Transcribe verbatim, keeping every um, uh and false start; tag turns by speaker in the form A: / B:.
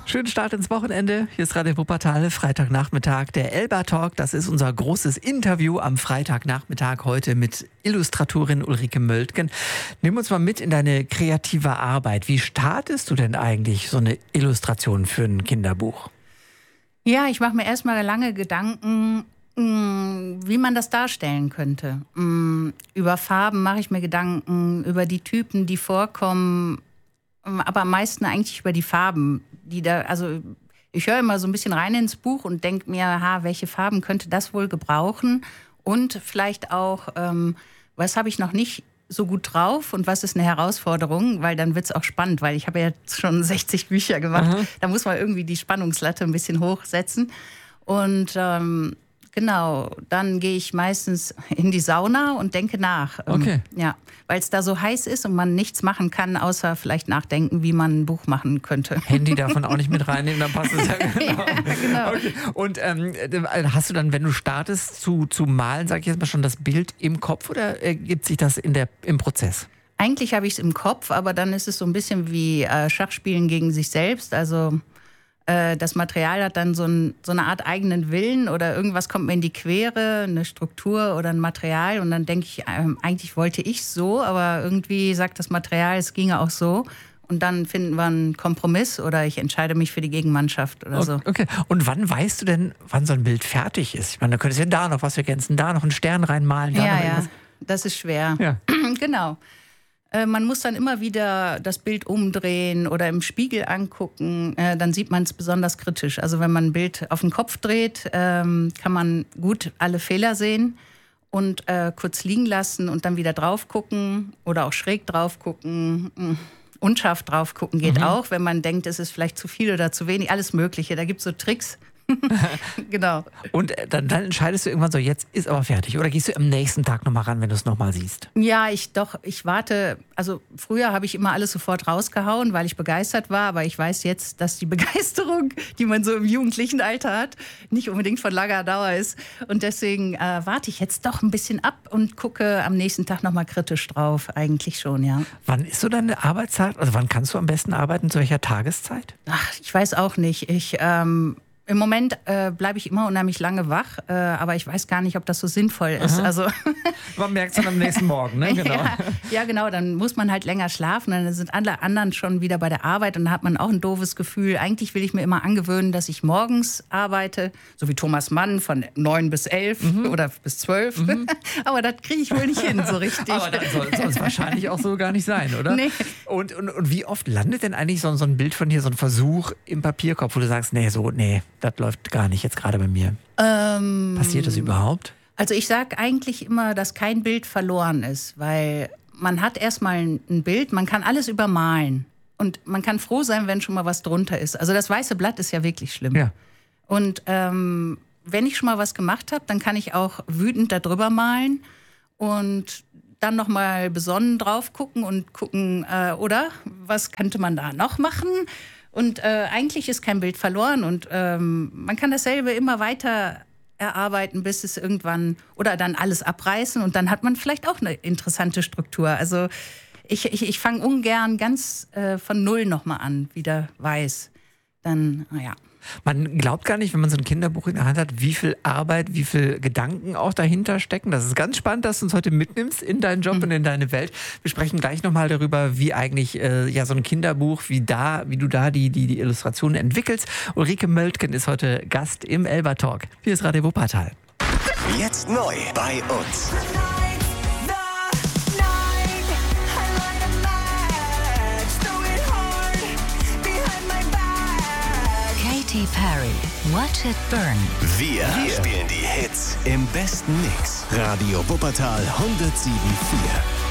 A: Schönen Start ins Wochenende. Hier ist Radio Wuppertal, Freitagnachmittag. Der Elba Talk, das ist unser großes Interview am Freitagnachmittag heute mit Illustratorin Ulrike Möltgen. Nimm uns mal mit in deine kreative Arbeit. Wie startest du denn eigentlich so eine Illustration für ein Kinderbuch?
B: Ja, ich mache mir erstmal lange Gedanken, wie man das darstellen könnte. Über Farben mache ich mir Gedanken, über die Typen, die vorkommen, aber am meisten eigentlich über die Farben, die da, also ich höre immer so ein bisschen rein ins Buch und denke mir, ha, welche Farben könnte das wohl gebrauchen? Und vielleicht auch, ähm, was habe ich noch nicht so gut drauf und was ist eine Herausforderung? Weil dann wird es auch spannend, weil ich habe ja jetzt schon sechzig Bücher gemacht. Mhm. Da muss man irgendwie die Spannungslatte ein bisschen hochsetzen. Und ähm, genau, dann gehe ich meistens in die Sauna und denke nach.
A: Okay.
B: Ja, weil es da so heiß ist und man nichts machen kann, außer vielleicht nachdenken, wie man ein Buch machen könnte.
A: Handy davon auch nicht mit reinnehmen, dann passt es ja genau.
B: Ja, genau.
A: Okay. Und ähm, hast du dann, wenn du startest zu, zu malen, sag ich jetzt mal schon, das Bild im Kopf oder ergibt sich das in der, im Prozess?
B: Eigentlich habe ich es im Kopf, aber dann ist es so ein bisschen wie äh, Schachspielen gegen sich selbst. Also das Material hat dann so, ein, so eine Art eigenen Willen oder irgendwas kommt mir in die Quere, eine Struktur oder ein Material und dann denke ich, ähm, eigentlich wollte ich so, aber irgendwie sagt das Material, es ginge auch so und dann finden wir einen Kompromiss oder ich entscheide mich für die Gegenmannschaft oder so.
A: Okay, und wann weißt du denn, wann so ein Bild fertig ist? Ich meine, da könntest du ja da noch was ergänzen, da noch einen Stern reinmalen. Da
B: ja,
A: noch
B: ja,
A: irgendwas.
B: Das ist schwer.
A: Ja.
B: Genau. Man muss dann immer wieder das Bild umdrehen oder im Spiegel angucken. Dann sieht man es besonders kritisch. Also wenn man ein Bild auf den Kopf dreht, kann man gut alle Fehler sehen und kurz liegen lassen und dann wieder drauf gucken oder auch schräg drauf gucken. Unscharf drauf gucken geht mhm. auch, wenn man denkt, es ist vielleicht zu viel oder zu wenig. Alles Mögliche. Da gibt es so Tricks. Genau.
A: Und dann, dann entscheidest du irgendwann so, jetzt ist aber fertig. Oder gehst du am nächsten Tag nochmal ran, wenn du es nochmal siehst?
B: Ja, ich doch, ich warte, also früher habe ich immer alles sofort rausgehauen, weil ich begeistert war, aber ich weiß jetzt, dass die Begeisterung, die man so im jugendlichen Alter hat, nicht unbedingt von langer Dauer ist. Und deswegen äh, warte ich jetzt doch ein bisschen ab und gucke am nächsten Tag nochmal kritisch drauf. Eigentlich schon, ja.
A: Wann ist so deine Arbeitszeit? Also wann kannst du am besten arbeiten? Zu welcher Tageszeit?
B: Ach, ich weiß auch nicht. Ich, ähm, Im Moment äh, bleibe ich immer unheimlich lange wach, äh, aber ich weiß gar nicht, ob das so sinnvoll ist. Also
A: man merkt es dann am nächsten Morgen, ne? Genau.
B: Ja, ja, genau, dann muss man halt länger schlafen, dann sind alle anderen schon wieder bei der Arbeit und dann hat man auch ein doofes Gefühl. Eigentlich will ich mir immer angewöhnen, dass ich morgens arbeite, so wie Thomas Mann von neun bis elf mhm. oder bis zwölf. Mhm. Aber das kriege ich wohl nicht hin so richtig.
A: Aber das soll es wahrscheinlich auch so gar nicht sein, oder?
B: Nee.
A: Und, und, und wie oft landet denn eigentlich so, so ein Bild von dir, so ein Versuch im Papierkorb, wo du sagst, nee, so, nee, das läuft gar nicht jetzt gerade bei mir.
B: Ähm,
A: Passiert das überhaupt?
B: Also ich sage eigentlich immer, dass kein Bild verloren ist, weil man hat erstmal ein Bild, man kann alles übermalen und man kann froh sein, wenn schon mal was drunter ist. Also das weiße Blatt ist ja wirklich schlimm.
A: Ja.
B: Und ähm, wenn ich schon mal was gemacht habe, dann kann ich auch wütend da drüber malen und dann noch mal besonnen drauf gucken und gucken, äh, oder was könnte man da noch machen? Und äh, eigentlich ist kein Bild verloren und ähm, man kann dasselbe immer weiter erarbeiten, bis es irgendwann, oder dann alles abreißen und dann hat man vielleicht auch eine interessante Struktur. Also ich, ich, ich fange ungern ganz äh, von Null nochmal an, wieder weiß. Dann, naja.
A: Man glaubt gar nicht, wenn man so ein Kinderbuch in der Hand hat, wie viel Arbeit, wie viel Gedanken auch dahinter stecken. Das ist ganz spannend, dass du uns heute mitnimmst in deinen Job mhm. und in deine Welt. Wir sprechen gleich nochmal darüber, wie eigentlich äh, ja so ein Kinderbuch, wie da, wie du da die, die, die Illustrationen entwickelst. Ulrike Möltgen ist heute Gast im Elba Talk. Hier ist Radio Wuppertal.
C: Jetzt neu bei uns.
D: Katy Perry, Watch It Burn.
C: Wir, Wir spielen die Hits im besten Mix. Radio Wuppertal hundertsieben Komma vier.